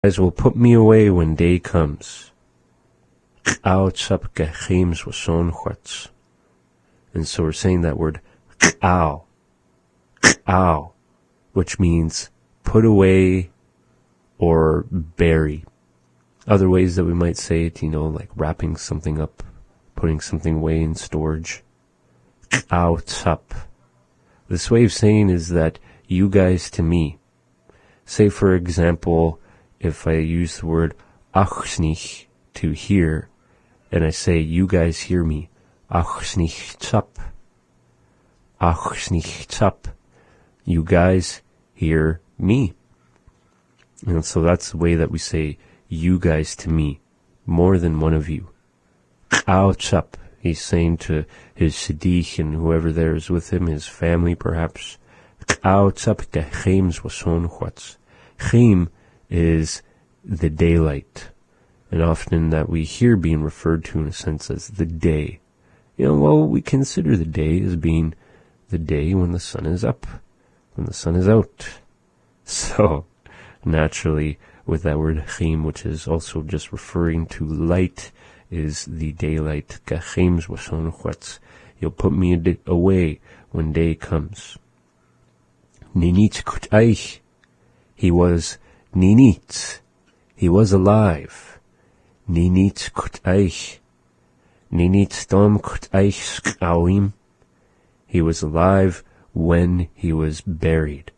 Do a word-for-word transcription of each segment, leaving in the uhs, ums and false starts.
guys will put me away when day comes. And so we're saying that word ow, ow, which means put away or bury. Other ways that we might say it, you know, like wrapping something up, putting something away in storage. Out up. This way of saying is that you guys to me. Say, for example, if I use the word achsnich, to hear, and I say, you guys hear me. Achsnich tsap. Achsnich tsap. You guys hear me. And so that's the way that we say you guys to me. More than one of you. Ao tsap. He's saying to his siddiq and whoever there is with him, his family perhaps. Ao tsap de chems wason chwats. Chem is the daylight. And often that we hear being referred to in a sense as the day. You know, well, we consider the day as being the day when the sun is up, when the sun is out. So, naturally, with that word chem, which is also just referring to light, is the daylight. You'll put me away when day comes. Ninit kutaich. He was ninit. He was alive. Ninit kutaich. Ninit dom kutaich skawim. He was alive when he was buried.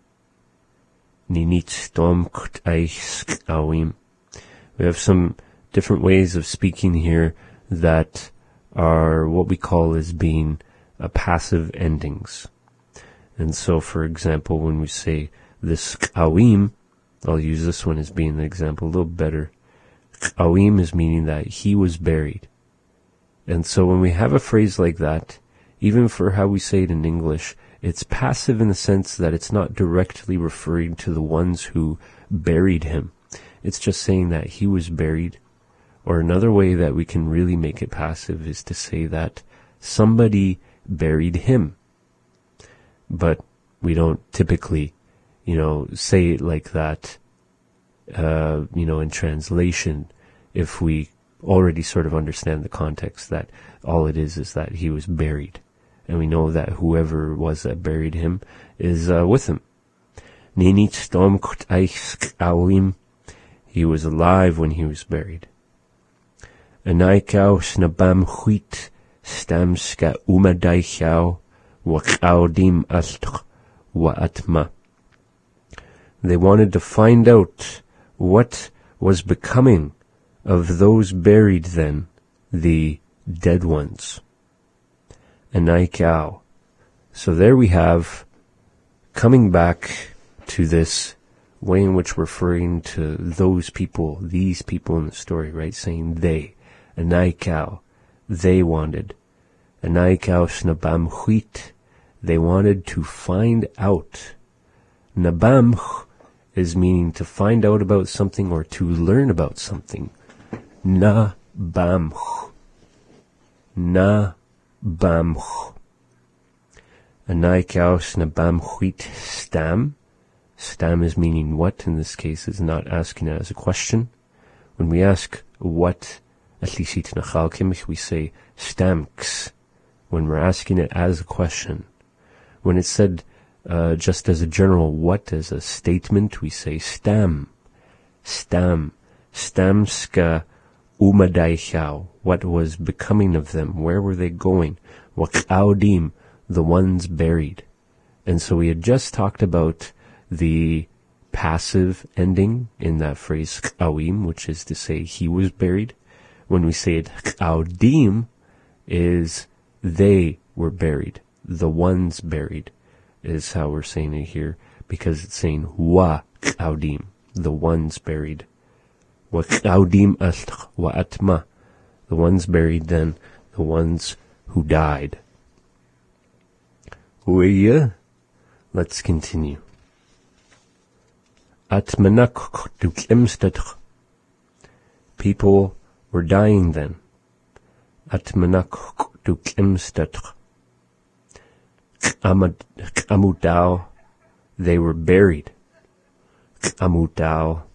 Ninit dom kutaich skawim. We have some different ways of speaking here that are what we call as being uh, passive endings. And so, for example, when we say this skawim, I'll use this one as being the example a little better. Skawim is meaning that he was buried. And so when we have a phrase like that, even for how we say it in English, it's passive in the sense that it's not directly referring to the ones who buried him. It's just saying that he was buried. Or another way that we can really make it passive is to say that somebody buried him. But we don't typically, you know, say it like that, uh, you know, in translation, if we already sort of understand the context that all it is is that he was buried. And we know that whoever was that buried him is uh, with him. He was alive when he was buried. Anaikau snabam huit stamska umadaikau wakaudim altr waatma. They wanted to find out what was becoming of those buried then, the dead ones. Anaikau. So there we have, coming back to this way in which we're referring to those people, these people in the story, right? Saying they. Anaikau, they wanted. Anaikau snabam huit, they wanted to find out. Nabamch is meaning to find out about something or to learn about something. Nabamch. Nabamch. Anaikau snabam huit stam. Stam is meaning what, in this case is not asking it as a question. When we ask what, at least we say stamks when we're asking it as a question. When it's said uh, just as a general what, as a statement, we say stam. Stam. Stamska umadaikau. What was becoming of them? Where were they going? Wakaudim, the ones buried. And so we had just talked about the passive ending in that phrase k'awim, which is to say he was buried. When we say it k'awdim, is they were buried, the ones buried, is how we're saying it here, because it's saying wa k'awdim, the ones buried. Wa k'awdim altr wa atma, the ones buried then, the ones who died. Uya, let's continue. Atmanak du klemstatr. People were dying then. Atmanak du klemstatr. Amudal, they were buried. Amudal,